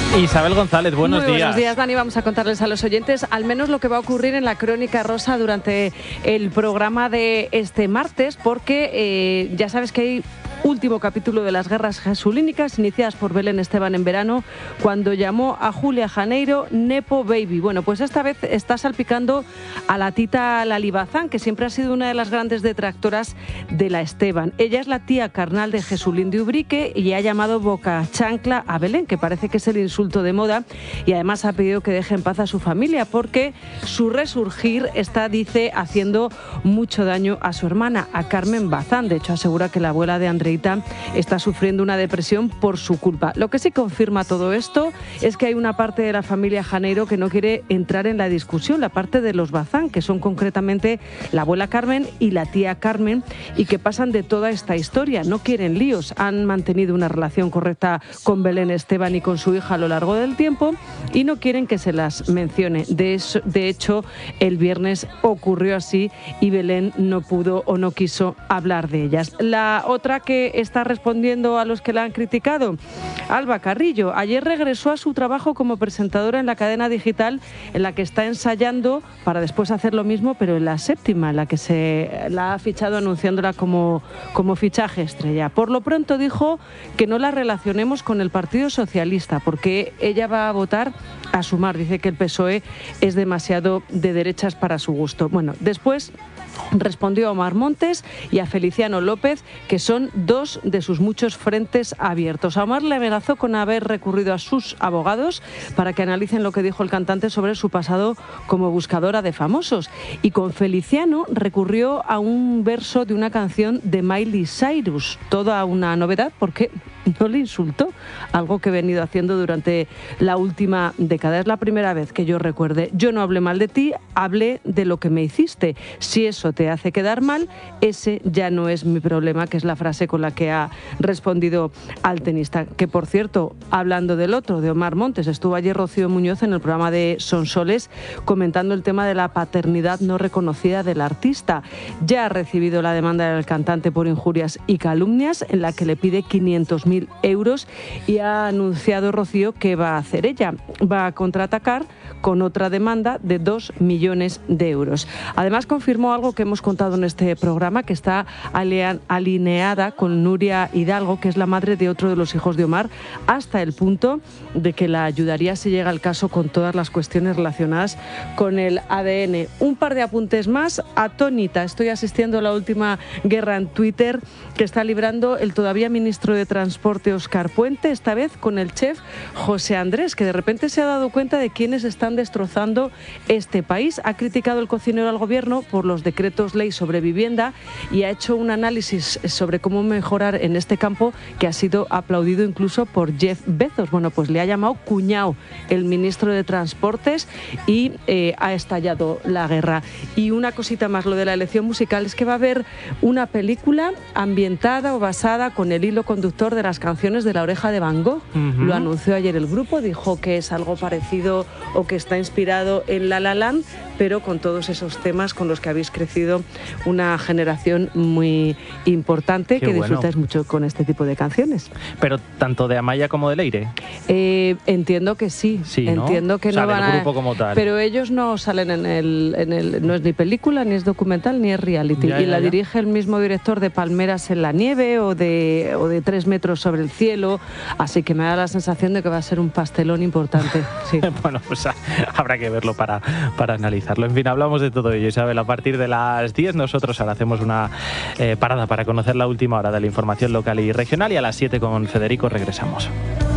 Isabel González, buenos días. Buenos días, Dani. Vamos a contarles a los oyentes al menos lo que va a ocurrir en la Crónica Rosa durante el programa de este martes, porque ya sabes que hay último capítulo de las guerras jesulínicas iniciadas por Belén Esteban en verano, cuando llamó a Julia Janeiro Nepo Baby. Bueno, pues esta vez está salpicando a la Tita Lalibazán, que siempre ha sido una de las grandes detractoras de la Esteban. Ella es la tía carnal de Jesulín de Ubrique y ha llamado boca chancla a Belén, que parece que es el insulto de moda, y además ha pedido que deje en paz a su familia porque su resurgir está, dice, haciendo mucho daño a su hermana, a Carmen Bazán. De hecho, asegura que la abuela de Andreita está sufriendo una depresión por su culpa. Lo que sí confirma todo esto es que hay una parte de la familia Janeiro que no quiere entrar en la discusión, la parte de los Bazán, que son concretamente la abuela Carmen y la tía Carmen, y que pasan de toda esta historia. No quieren líos, han mantenido una relación correcta con Belén Esteban y con su hija a lo largo del tiempo y no quieren que se las mencione. De hecho, el viernes ocurrió así y Belén no pudo o no quiso hablar de ellas. La otra que está respondiendo a los que la han criticado, Alba Carrillo, ayer regresó a su trabajo como presentadora en la cadena digital en la que está ensayando para después hacer lo mismo, pero en la Séptima, en la que se la ha fichado anunciándola como fichaje estrella. Por lo pronto dijo que no la relacionemos con el Partido Socialista porque ella va a votar a Sumar. Dice que el PSOE es demasiado de derechas para su gusto. Bueno, después respondió a Omar Montes y a Feliciano López, que son dos de sus muchos frentes abiertos. A Omar le amenazó con haber recurrido a sus abogados para que analicen lo que dijo el cantante sobre su pasado como buscadora de famosos. Y con Feliciano recurrió a un verso de una canción de Miley Cyrus. Toda una novedad porque no le insultó, algo que he venido haciendo durante la última década. Es la primera vez que yo recuerde. Yo no hablé mal de ti, hablé de lo que me hiciste. Si eso te hace quedar mal, ese ya no es mi problema, que es la frase con la que ha respondido al tenista. Que, por cierto, hablando del otro, de Omar Montes, estuvo ayer Rocío Muñoz en el programa de Sonsoles comentando el tema de la paternidad no reconocida del artista. Ya ha recibido la demanda del cantante por injurias y calumnias, en la que le pide 500.000 euros, y ha anunciado Rocío que va a hacer ella. Va a contraatacar con otra demanda de 2 millones de euros. Además, confirmó algo que hemos contado en este programa, que está alineada con Nuria Hidalgo, que es la madre de otro de los hijos de Omar, hasta el punto de que la ayudaría si llega el caso con todas las cuestiones relacionadas con el ADN. Un par de apuntes más. Atónita, estoy asistiendo a la última guerra en Twitter que está librando el todavía ministro de Transporte Óscar Puente, esta vez con el chef José Andrés, que de repente se ha dado cuenta de quiénes están destrozando este país. Ha criticado el cocinero al gobierno por los decretos ley sobre vivienda y ha hecho un análisis sobre cómo mejorar en este campo que ha sido aplaudido incluso por Jeff Bezos. Bueno, pues le ha llamado cuñado el ministro de Transportes y ha estallado la guerra. Y una cosita más, lo de la elección musical, es que va a haber una película ambientada o basada con el hilo conductor de las canciones de La Oreja de Van Gogh. Lo anunció ayer el grupo, dijo que es algo parecido o que está inspirado en La La Land, pero con todos esos temas con los que habéis crecido una generación muy importante. Qué que disfrutáis mucho con este tipo de canciones. Pero tanto de Amaya como de Leire. Entiendo que sí, ¿no? Entiendo que no van a... grupo como tal. Pero ellos no salen en el... No es ni película, ni es documental, ni es reality. La dirige el mismo director de Palmeras en la nieve o de 3 metros sobre el cielo, así que me da la sensación de que va a ser un pastelón importante. Sí. Bueno, pues habrá que verlo para analizarlo. En fin, hablamos de todo ello, Isabel. A partir de las 10 nosotros ahora hacemos una parada para conocer la última hora de la información local y regional, y a las 7 con Federico regresamos.